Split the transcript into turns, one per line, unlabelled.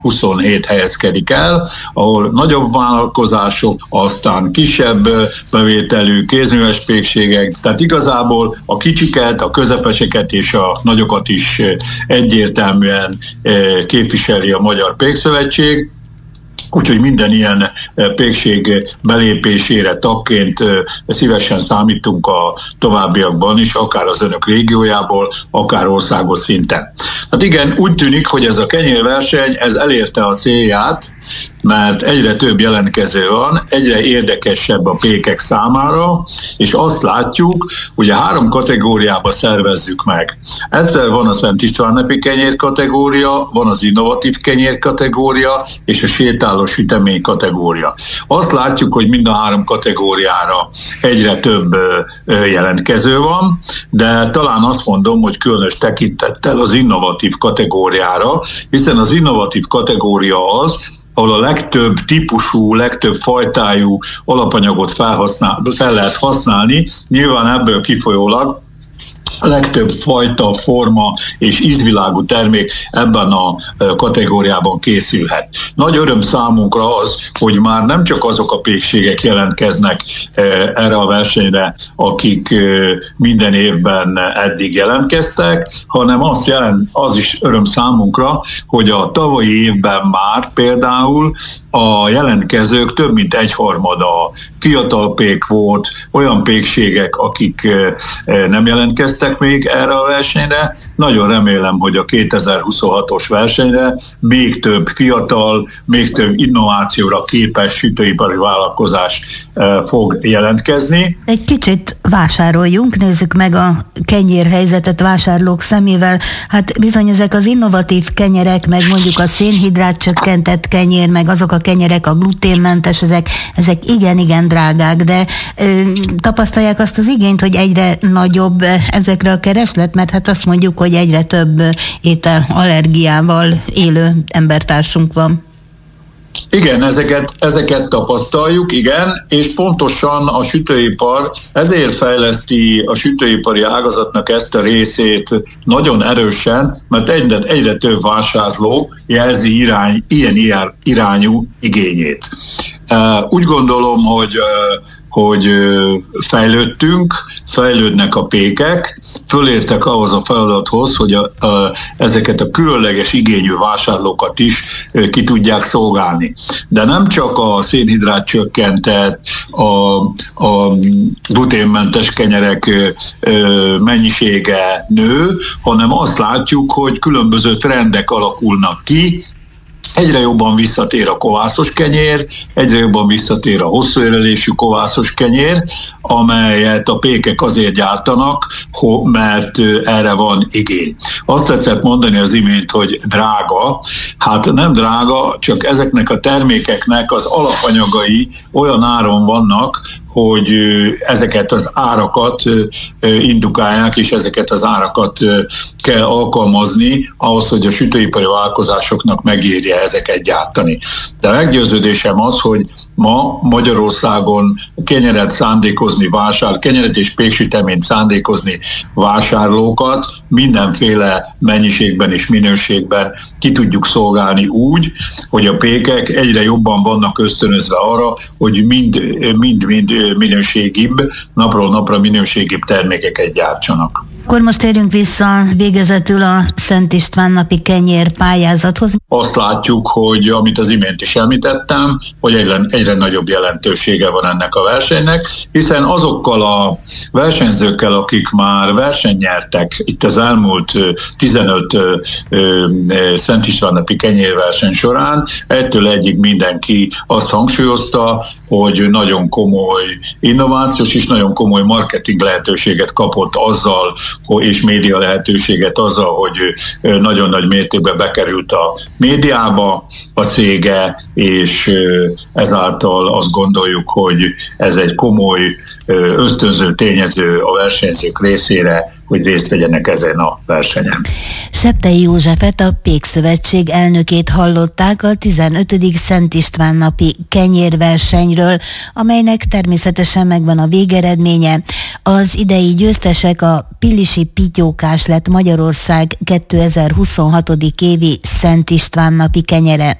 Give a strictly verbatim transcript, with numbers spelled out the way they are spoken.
huszonhét helyezkedik el, ahol nagyobb vállalkozások, aztán kisebb bevételű kézműves pékségek, tehát igazából a kicsiket, a közepeseket és a nagyokat is egyértelműen képviseli a Magyar Pékszövetség. Úgyhogy minden ilyen pékség belépésére tagként szívesen számítunk a továbbiakban is, akár az önök régiójából, akár országos szinten. Hát igen, úgy tűnik, hogy ez a kenyérverseny, ez elérte a célját, mert egyre több jelentkező van, egyre érdekesebb a pékek számára, és azt látjuk, hogy a három kategóriába szervezzük meg. Egyszer van a Szent István-napi kenyér kategória, van az innovatív kenyér kategória, és a sétáló sütemény kategória. Azt látjuk, hogy mind a három kategóriára egyre több jelentkező van, de talán azt mondom, hogy különös tekintettel az innovatív kategóriára, hiszen az innovatív kategória az, ahol a legtöbb típusú, legtöbb fajtájú alapanyagot felhasznál, fel lehet használni, nyilván ebből kifolyólag a legtöbb fajta, forma és ízvilágú termék ebben a kategóriában készülhet. Nagy öröm számunkra az, hogy már nem csak azok a pékségek jelentkeznek erre a versenyre, akik minden évben eddig jelentkeztek, hanem azt jelent, az is öröm számunkra, hogy a tavalyi évben már például a jelentkezők több mint egyharmada fiatal pék volt, olyan pékségek, akik nem jelentkeztek még erre a versenyre. Nagyon remélem, hogy a kétezer-huszonhatos versenyre még több fiatal, még több innovációra képes sütőipari vállalkozás fog jelentkezni.
Egy kicsit vásároljunk, nézzük meg a kenyérhelyzetet vásárlók szemével. Hát bizony ezek az innovatív kenyerek, meg mondjuk a szénhidrát csökkentett kenyér, meg azok a kenyerek, a gluténmentes, ezek, ezek igen-igen drágák, de ö, tapasztalják azt az igényt, hogy egyre nagyobb ezekre a kereslet, mert hát azt mondjuk, hogy egyre több étel allergiával élő embertársunk van.
Igen, ezeket, ezeket tapasztaljuk, igen, és pontosan a sütőipar ezért fejleszti a sütőipari ágazatnak ezt a részét nagyon erősen, mert egyre, egyre több vásárló jelzi irány, ilyen irányú igényét. Úgy gondolom, hogy, hogy fejlődtünk, fejlődnek a pékek, fölértek ahhoz a feladathoz, hogy a, a, ezeket a különleges igényű vásárlókat is ki tudják szolgálni. De nem csak a szénhidrát csökkentett, a, a gluténmentes kenyerek mennyisége nő, hanem azt látjuk, hogy különböző trendek alakulnak ki. Egyre jobban visszatér a kovászos kenyér, egyre jobban visszatér a hosszú érlelésű kovászos kenyér, amelyet a pékek azért gyártanak, mert erre van igény. Azt tetszett mondani az imént, hogy drága. Hát nem drága, csak ezeknek a termékeknek az alapanyagai olyan áron vannak, hogy ezeket az árakat indukálják, és ezeket az árakat kell alkalmazni ahhoz, hogy a sütőipari vállalkozásoknak megérje ezeket gyártani. De meggyőződésem az, hogy ma Magyarországon kenyeret szándékozni vásár, kenyeret és péksüteményt szándékozni vásárlókat mindenféle mennyiségben és minőségben ki tudjuk szolgálni úgy, hogy a pékek egyre jobban vannak ösztönözve arra, hogy mind, mind, mind minőségibb, napról napra minőségibb termékeket gyártsanak.
Akkor most térjünk vissza végezetül a Szent István-napi kenyér pályázathoz.
Azt látjuk, hogy amit az imént is említettem, hogy egyre, egyre nagyobb jelentősége van ennek a versenynek, hiszen azokkal a versenyzőkkel, akik már versenynyertek itt az elmúlt tizenöt Szent István-napi kenyérverseny során, ettől egyig mindenki azt hangsúlyozta, hogy nagyon komoly innovációs és nagyon komoly marketing lehetőséget kapott azzal, és média lehetőséget azzal, hogy nagyon nagy mértékben bekerült a médiába a cége, és ezáltal azt gondoljuk, hogy ez egy komoly ösztönző tényező a versenyzők részére, hogy részt vegyenek ezen a versenyen.
Septei Józsefet, a Pékszövetség elnökét hallották a tizenötödik Szent István-napi kenyérversenyről, amelynek természetesen megvan a végeredménye. Az idei győztesek a Pilisi Pittyókás lett Magyarország kétezer-huszonhat. évi Szent István napi kenyere.